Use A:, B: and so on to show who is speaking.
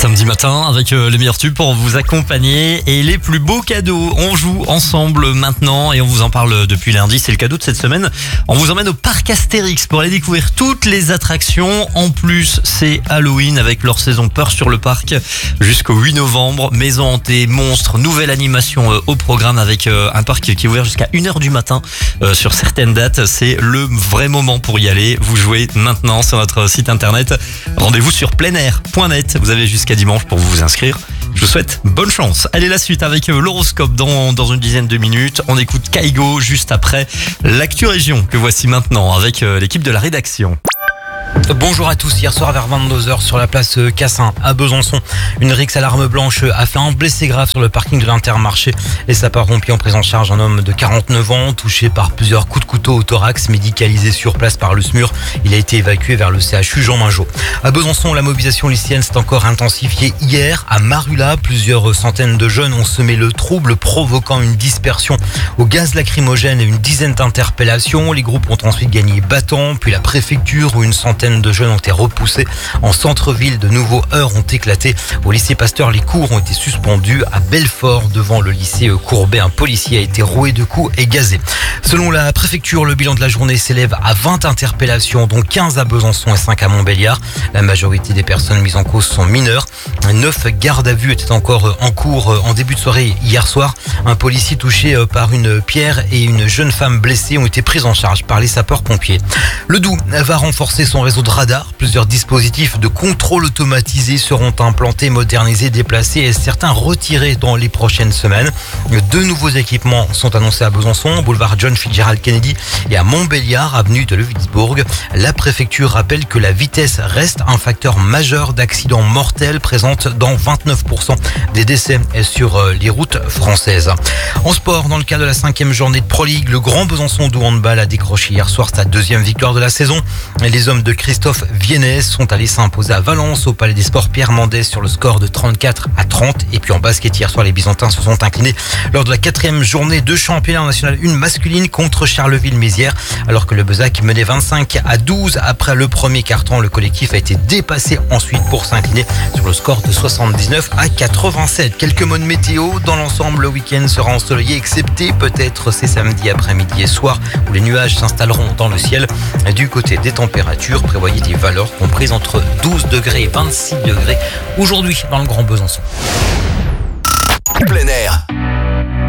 A: Samedi matin avec les meilleurs tubes pour vous accompagner et les plus beaux cadeaux. On joue ensemble maintenant et on vous en parle depuis lundi. C'est le cadeau de cette semaine. On vous emmène au parc Astérix pour aller découvrir toutes les attractions. En plus, c'est Halloween avec leur saison Peur sur le parc jusqu'au 8 novembre. Maison hantée, monstres, nouvelle animation au programme avec un parc qui est ouvert jusqu'à 1h du matin sur certaines dates. C'est le vrai moment pour y aller. Vous jouez maintenant sur notre site internet. Rendez-vous sur pleinair.net. Vous avez jusqu'à dimanche pour vous inscrire. Je vous souhaite bonne chance. Allez, la suite avec l'horoscope dans une dizaine de minutes. On écoute Kaigo juste après l'actu région que voici maintenant avec l'équipe de la rédaction.
B: Bonjour à tous, hier soir vers 22h sur la place Cassin à Besançon, une rixe à l'arme blanche a fait un blessé grave sur le parking de l'Intermarché. Les sapeurs-pompiers ont pris en charge un homme de 49 ans touché par plusieurs coups de couteau au thorax, médicalisé sur place par le SMUR. Il a été évacué vers le CHU Jean Mingeot. À Besançon, la mobilisation lycéenne s'est encore intensifiée hier. À Marula, plusieurs centaines de jeunes ont semé le trouble, provoquant une dispersion au gaz lacrymogène et une dizaine d'interpellations. Les groupes ont ensuite gagné Battant, puis la préfecture où une centaine de jeunes ont été repoussés. En centre-ville, de nouveaux heurts ont éclaté. Au lycée Pasteur, les cours ont été suspendus. À Belfort, devant le lycée Courbet, un policier a été roué de coups et gazé. Selon la préfecture, le bilan de la journée s'élève à 20 interpellations, dont 15 à Besançon et 5 à Montbéliard. La majorité des personnes mises en cause sont mineures. 9 gardes à vue étaient encore en cours en début de soirée hier soir. Un policier touché par une pierre et une jeune femme blessée ont été prises en charge par les sapeurs-pompiers. Le Doubs va renforcer son réseau de radars. Plusieurs dispositifs de contrôle automatisé seront implantés, modernisés, déplacés et certains retirés dans les prochaines semaines. 2 nouveaux équipements sont annoncés à Besançon, boulevard John Fitzgerald Kennedy et à Montbéliard, avenue de Lewisbourg. La préfecture rappelle que la vitesse reste un facteur majeur d'accidents mortels, présente dans 29% des décès sur les routes françaises. En sport, dans le cadre de la 5e journée de Pro League, le Grand Besançon de handball a décroché hier soir sa 2e victoire de la saison. Les hommes de Christophe Viennes sont allés s'imposer à Valence au Palais des Sports Pierre Mendès sur le score de 34-30. Et puis en basket, hier soir, les Byzantins se sont inclinés lors de la 4e journée de championnat national 1 masculine contre Charleville-Mézières. Alors que le Bezac menait 25-12 après le premier quart-temps, le collectif a été dépassé ensuite pour s'incliner sur le score de 79-87. Quelques mots de météo. Dans l'ensemble, le week-end sera ensoleillé, excepté peut-être ces samedis après-midi et soir où les nuages s'installeront dans le ciel. Du côté des températures, prévoyez des valeurs comprises entre 12 degrés et 26 degrés aujourd'hui dans le Grand Besançon.
C: Plein air.